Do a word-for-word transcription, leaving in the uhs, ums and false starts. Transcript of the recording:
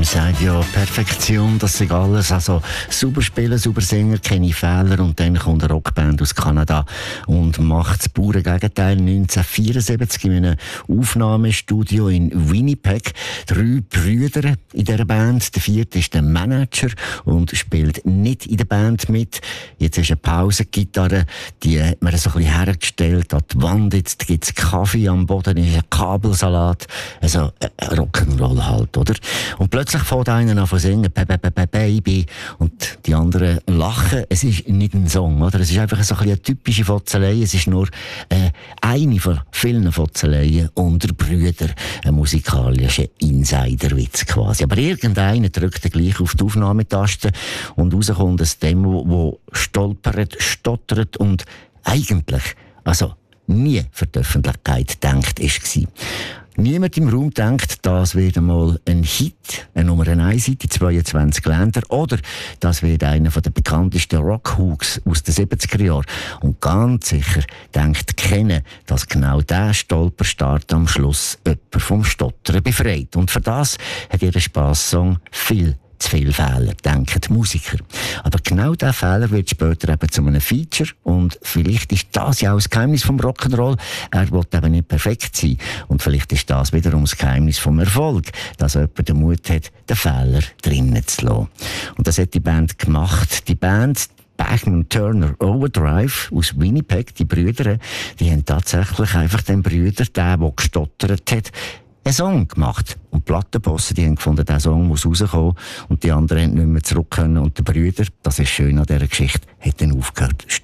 sagt ja, Perfektion, das ist alles. Also, super spielen, super singen, keine Fehler. Und dann kommt eine Rockband aus Kanada und macht das pure Gegenteil. neunzehnhundertvierundsiebzig in einem Aufnahmestudio in Winnipeg. Drei Brüder in dieser Band. Der vierte ist der Manager und spielt nicht in der Band mit. Jetzt ist eine Pausengitarre, die hat man so ein bisschen hergestellt an die Wand. Jetzt gibt es Kaffee am Boden, ist ein Kabelsalat. Also, Rock'n'Roll halt, oder? Und plötzlich fängt einer an zu singen, Baby, und die anderen lachen. Es ist nicht ein Song, oder? Es ist einfach so ein bisschen eine typische Fotzelei. Es ist nur äh, eine von vielen Fotzeleien unter Brüdern. Ein musikalischer Insiderwitz quasi. Aber irgendeiner drückt dann gleich auf die Aufnahmetaste und rauskommt ein Demo, wo stolpert, stottert und eigentlich, also nie für die Öffentlichkeit gedacht war. Niemand im Raum denkt, das wird einmal ein Hit, eine Nummer eins Hit in zweiundzwanzig Ländern, oder das wird einer der bekanntesten Rockhooks aus den siebziger Jahren. Und ganz sicher denkt keiner, dass genau dieser Stolperstart am Schluss jemand vom Stottern befreit. Und für das hat ihr Spaßsong viel zu viele Fehler, denken die Musiker. Aber genau dieser Fehler wird später eben zu einem Feature und vielleicht ist das ja auch das Geheimnis vom Rock'n'Roll. Er will eben nicht perfekt sein und vielleicht ist das wiederum das Geheimnis vom Erfolg, dass jemand den Mut hat, den Fehler drinnen zu lassen. Und das hat die Band gemacht. Die Band Bachman Turner Overdrive aus Winnipeg, die Brüder, die haben tatsächlich einfach den Brüder, der, der gestottert hat, einen Song gemacht. Und die Plattenbosse, die haben gefunden, dieser Song muss rauskommen. Und die anderen haben nicht mehr zurück können. Und der Brüder, das ist schön an dieser Geschichte, hat dann aufgehört.